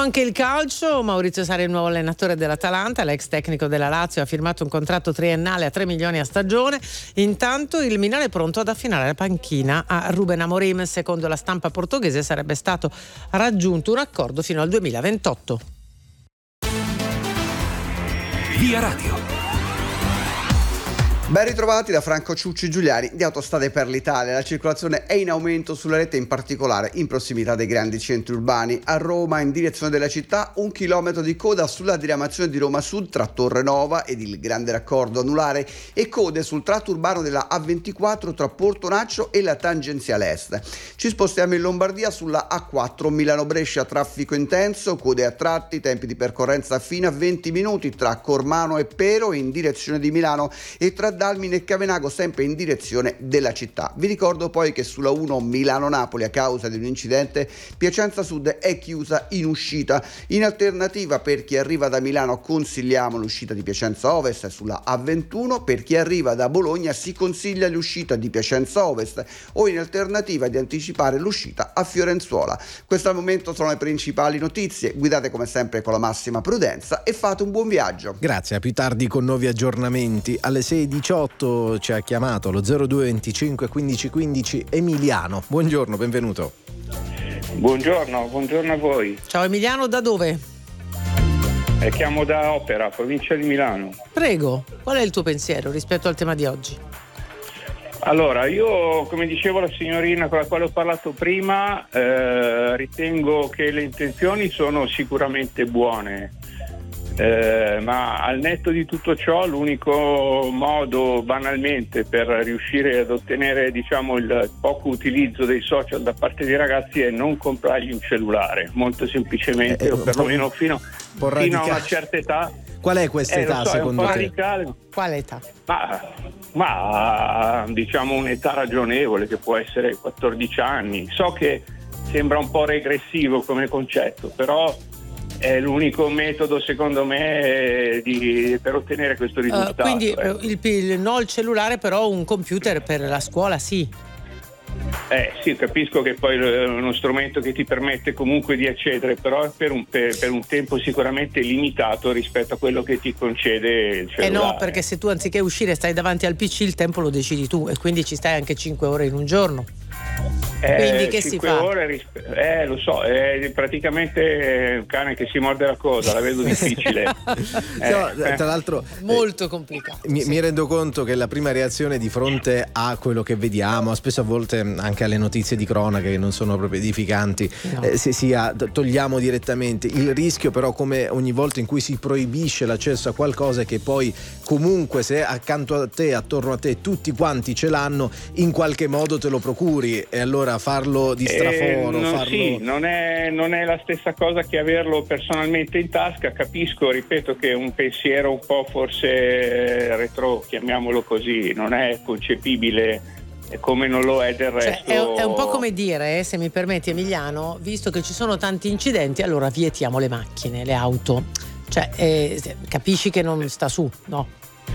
Anche il calcio, Maurizio Sarri è il nuovo allenatore dell'Atalanta, l'ex tecnico della Lazio ha firmato un contratto triennale a 3 milioni a stagione. Intanto il Milan è pronto ad affinare la panchina a Ruben Amorim. Secondo la stampa portoghese sarebbe stato raggiunto un accordo fino al 2028. Via Radio. Ben ritrovati da Franco Ciucci Giuliani di Autostrade per l'Italia. La circolazione è in aumento sulla rete, in particolare in prossimità dei grandi centri urbani. A Roma, in direzione della città, 1 chilometro di coda sulla diramazione di Roma Sud tra Torre Nova ed il Grande Raccordo Anulare e code sul tratto urbano della A24 tra Portonaccio e la tangenziale est. Ci spostiamo in Lombardia sulla A4 Milano-Brescia, traffico intenso, code a tratti, tempi di percorrenza fino a 20 minuti tra Cormano e Pero in direzione di Milano e tra Dalmine e Cavenago sempre in direzione della città. Vi ricordo poi che sulla 1 Milano-Napoli a causa di un incidente Piacenza Sud è chiusa in uscita. In alternativa per chi arriva da Milano consigliamo l'uscita di Piacenza Ovest sulla A21, per chi arriva da Bologna si consiglia l'uscita di Piacenza Ovest o in alternativa di anticipare l'uscita a Fiorenzuola. Questo al momento sono le principali notizie, guidate come sempre con la massima prudenza e fate un buon viaggio. Grazie, a più tardi con nuovi aggiornamenti. Alle 6:18 ci ha chiamato lo 02 25 15 15 Emiliano. Buongiorno, benvenuto. Buongiorno a voi. Ciao Emiliano, da dove? Chiamo da Opera, provincia di Milano. Prego, qual è il tuo pensiero rispetto al tema di oggi? Allora, io, come dicevo la signorina con la quale ho parlato prima, ritengo che le intenzioni sono sicuramente buone. Ma al netto di tutto ciò l'unico modo banalmente per riuscire ad ottenere il poco utilizzo dei social da parte dei ragazzi è non comprargli un cellulare, molto semplicemente, o perlomeno fino a una certa età. Qual è questa età secondo te? Radicale. Quale età? Ma un'età ragionevole che può essere 14 anni. So che sembra un po' regressivo come concetto, però è l'unico metodo secondo me per ottenere questo risultato. Quindi no al cellulare, però un computer per la scuola sì. Sì, capisco che poi è uno strumento che ti permette comunque di accedere, però è per un tempo sicuramente limitato rispetto a quello che ti concede il cellulare. No, perché se tu anziché uscire stai davanti al PC, il tempo lo decidi tu e quindi ci stai anche 5 ore in un giorno. Quindi che si fa? Ore lo so, è praticamente un cane che si morde la coda, la vedo difficile. Tra l'altro molto complicato. Mi rendo conto che la prima reazione di fronte a quello che vediamo, spesso a volte anche alle notizie di cronaca che non sono proprio edificanti, sia togliamo direttamente. Il rischio però, come ogni volta in cui si proibisce l'accesso a qualcosa, è che poi comunque se accanto a te, attorno a te, tutti quanti ce l'hanno, in qualche modo te lo procuri e allora farlo di straforo. Sì, non è la stessa cosa che averlo personalmente in tasca. Capisco, ripeto, che è un pensiero un po' forse retro, chiamiamolo così, non è concepibile come non lo è del resto. È un po' come dire, se mi permetti Emiliano, visto che ci sono tanti incidenti, allora vietiamo le macchine, le auto. Capisci che non sta su, no?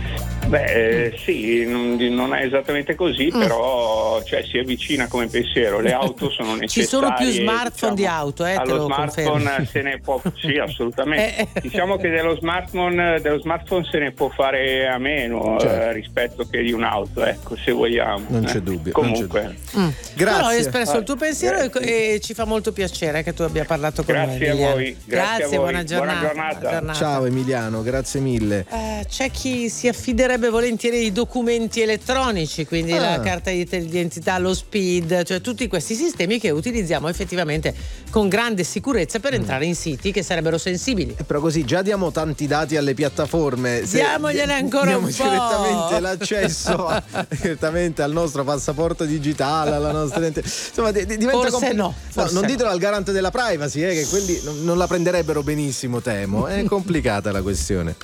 Sì, non è esattamente così, però si avvicina come pensiero. Le auto sono necessarie. Ci sono più smartphone di auto, te lo smartphone confermo. se ne può, sì, assolutamente. Diciamo che dello smartphone se ne può fare a meno rispetto che di un'auto, ecco, se vogliamo. Non c'è dubbio. Comunque. Grazie. Però hai espresso il tuo pensiero e ci fa molto piacere che tu abbia parlato con noi. Grazie a voi. Grazie, buona giornata. Ciao Emiliano, grazie mille. C'è chi si affiderebbe volentieri ai documenti elettronici, quindi la carta di identità, lo SPID, cioè tutti questi sistemi che utilizziamo effettivamente con grande sicurezza per entrare in siti che sarebbero sensibili. Però così già diamo tanti dati alle piattaforme. Diamogliene ancora un po'. Direttamente l'accesso direttamente al nostro passaporto digitale, alla nostra insomma diventa forse no. Non ditelo al garante della privacy, che quelli non la prenderebbero benissimo, temo. È complicata la questione.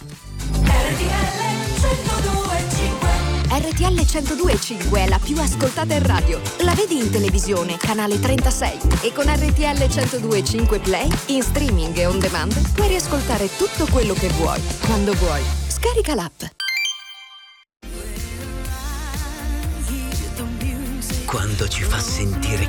RTL 102.5 è la più ascoltata in radio. La vedi in televisione, canale 36, e con RTL 102.5 Play in streaming e on demand puoi riascoltare tutto quello che vuoi, quando vuoi. Scarica l'app. Quando ci fa sentire